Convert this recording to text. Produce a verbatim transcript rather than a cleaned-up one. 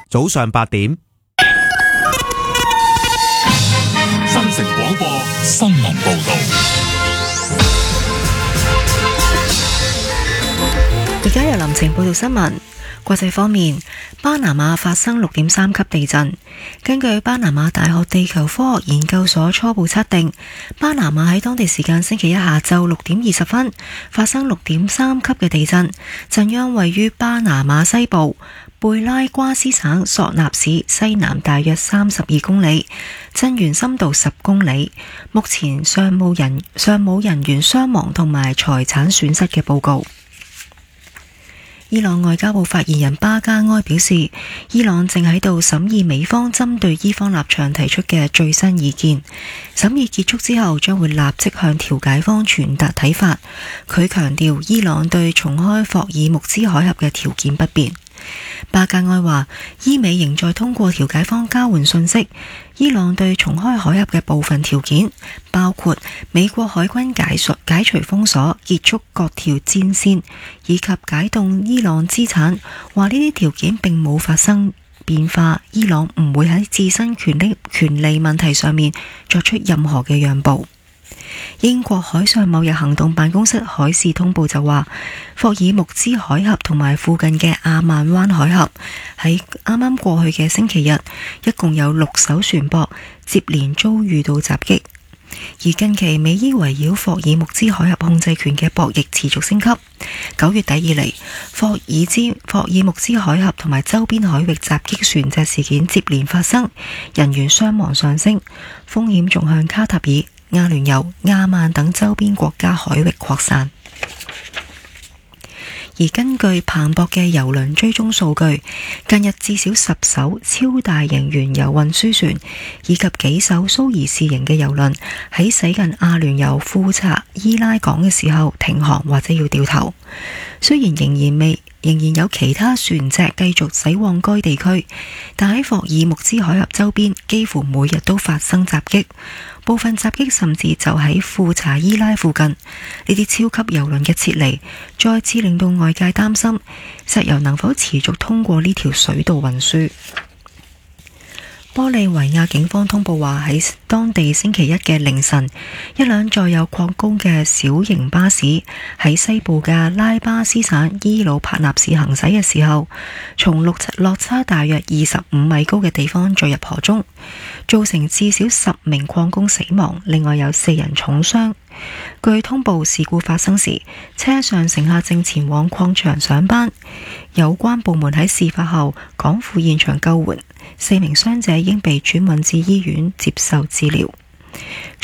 早上八點。 新城廣播新聞報道。 而家由林晴報道新聞。國際方面，巴拿馬發生六點三級地震。根據巴拿馬大學地球科學研究所初步測定，巴拿馬喺當地時間星期一下晝六點二十分發生六點三級嘅地震，震央位於巴拿馬西部貝拉瓜斯省索納市西南大約三十二公里，震源深度十公里。目前尚冇人尚冇人員傷亡同埋財產損失嘅報告。伊朗外交部發言人巴加埃表示，伊朗正喺度審議美方針對伊方立場提出嘅最新意見，審議結束之後將會立即向調解方傳達睇法。佢強調，伊朗對重開霍爾木茲海峽嘅條件不變。巴加埃話，伊美仍在通過調解方交換信息。伊朗對重開海峽嘅部分條件包括美國海軍解除解除封鎖、結束各條戰線以及解凍伊朗資產。話呢啲條件並冇發生變化，伊朗唔會喺自身權利權利問題上面作出任何嘅讓步。英國海上貿易行動辦公室海事通報就話，霍爾木茲海峽同埋附近嘅阿曼灣海峽喺啱啱過去嘅星期日，一共有六艘船舶接連遭遇到襲擊。而近期美伊圍繞霍爾木茲海峽控制權嘅博弈持續升級。九月底以嚟，霍爾茲霍爾木茲海峽同埋周邊海域襲擊船隻事件接連發生，人員傷亡上升，風險仲向卡塔爾、阿聯酋、亞曼等周邊國家海域擴散。而根據彭博嘅郵輪追蹤數據，近日至少十艘超大型原油運輸船以及幾艘蘇伊士型嘅郵輪喺駛近阿聯酋庫查伊拉港嘅時候停航或者要掉頭。雖然仍然未仍然有其他船隻繼續駛往該地區，但喺霍爾木茲海峽周邊幾乎每日都發生襲擊，部分襲擊甚至就喺庫查伊拉附近。呢啲超級郵輪嘅撤離，再次令到外界擔心石油能否持續通過呢條水道運輸。玻利維亞警方通報話，喺當地星期一嘅凌晨，一輛載有礦工嘅小型巴士喺西部嘅拉巴斯省伊魯帕納市行駛嘅時候，從落落差大約二十五米高嘅地方墜入河中，造成至少十名礦工死亡，另外有四人重傷。據通報，事故發生時，車上乘客正前往礦場上班。有關部門喺事發後趕赴現場救援，四名傷者已經被轉運至醫院接受治療。